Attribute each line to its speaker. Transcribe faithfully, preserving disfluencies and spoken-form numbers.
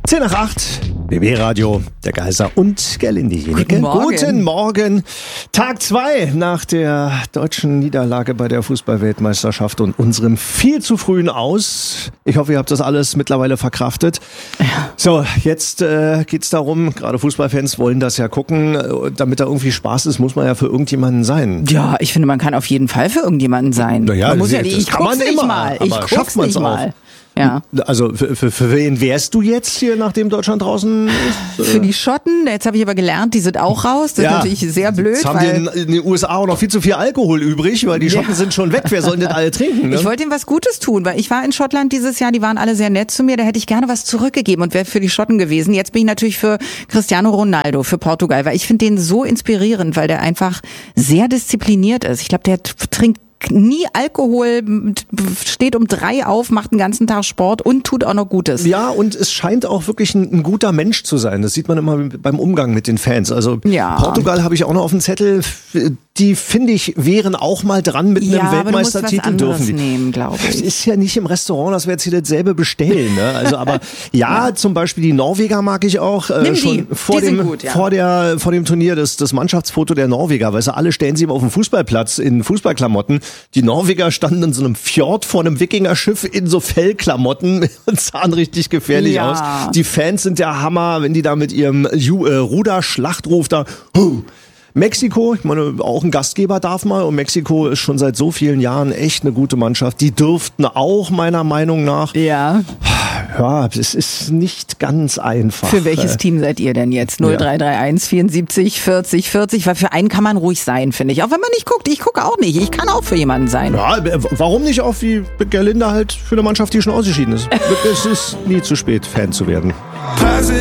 Speaker 1: zehn nach acht, B B-Radio, der Geiser und Gerlinde Jenike.
Speaker 2: Guten Morgen.
Speaker 1: Guten Morgen. Tag zwei nach der deutschen Niederlage bei der Fußball-Weltmeisterschaft und unserem viel zu frühen Aus. Ich hoffe, ihr habt das alles mittlerweile verkraftet.
Speaker 2: Ja.
Speaker 1: So, jetzt äh, geht's darum, gerade Fußballfans wollen das ja gucken, damit da irgendwie Spaß ist, muss man ja für irgendjemanden sein.
Speaker 2: Ja, ich finde, man kann auf jeden Fall für irgendjemanden sein.
Speaker 1: Naja,
Speaker 2: man muss ja
Speaker 1: das
Speaker 2: nicht, ich
Speaker 1: kann
Speaker 2: guck's
Speaker 1: man
Speaker 2: nicht
Speaker 1: immer,
Speaker 2: mal. Ich
Speaker 1: aber
Speaker 2: guck's
Speaker 1: schafft man's
Speaker 2: nicht
Speaker 1: auch?
Speaker 2: mal. Ja.
Speaker 1: Also für, für, für wen wärst du jetzt hier, nachdem Deutschland draußen ist?
Speaker 2: Für die Schotten, jetzt habe ich aber gelernt, die sind auch raus. Das
Speaker 1: Ja.
Speaker 2: ist natürlich sehr blöd.
Speaker 1: Jetzt haben
Speaker 2: weil
Speaker 1: die in, in den U S A auch noch viel zu viel Alkohol übrig, weil die Schotten
Speaker 2: Ja.
Speaker 1: sind schon weg. Wer soll denn alle trinken? Ne?
Speaker 2: Ich wollte ihnen was Gutes tun, weil ich war in Schottland dieses Jahr, die waren alle sehr nett zu mir, da hätte ich gerne was zurückgegeben und wäre für die Schotten gewesen. Jetzt bin ich natürlich für Cristiano Ronaldo, für Portugal, weil ich finde den so inspirierend, weil der einfach sehr diszipliniert ist. Ich glaube, der t- trinkt nie Alkohol, steht um drei auf, macht den ganzen Tag Sport und tut auch noch Gutes.
Speaker 1: Ja, und es scheint auch wirklich ein, ein guter Mensch zu sein. Das sieht man immer beim Umgang mit den Fans. Also
Speaker 2: Ja.
Speaker 1: Portugal habe ich auch noch auf dem Zettel. Die, finde ich, wären auch mal dran mit einem
Speaker 2: Ja, aber du musst was
Speaker 1: Weltmeistertitel.
Speaker 2: anderes
Speaker 1: Dürfen die.
Speaker 2: nehmen, glaube ich.
Speaker 1: Ist ja nicht im Restaurant, dass wir jetzt hier dasselbe bestellen. Ne? Also, aber ja, zum Beispiel die Norweger mag ich auch. Äh,
Speaker 2: Nimm die.
Speaker 1: schon vor
Speaker 2: Die sind
Speaker 1: dem
Speaker 2: gut, ja.
Speaker 1: vor der vor dem Turnier das das Mannschaftsfoto der Norweger. Weißt du, alle stellen sie immer auf dem Fußballplatz in Fußballklamotten. Die Norweger standen in so einem Fjord vor einem Wikingerschiff in so Fellklamotten und sahen richtig gefährlich
Speaker 2: Ja.
Speaker 1: aus. Die Fans sind der Hammer, wenn die da mit ihrem Ju- äh, Ruderschlachtruf da. Huh. Mexiko, ich meine, auch ein Gastgeber darf mal und Mexiko ist schon seit so vielen Jahren echt eine gute Mannschaft. Die dürften auch meiner Meinung nach,
Speaker 2: Ja.
Speaker 1: ja, es ist nicht ganz einfach.
Speaker 2: Für welches Team seid ihr denn jetzt? null drei drei eins vierundsiebzig vierzig vierzig, weil für einen kann man ruhig sein, finde ich. Auch wenn man nicht guckt. Ich gucke auch nicht. Ich kann auch für jemanden sein.
Speaker 1: Ja, warum nicht auch wie Gerlinde halt für eine Mannschaft, die schon ausgeschieden ist? Es ist nie zu spät, Fan zu werden.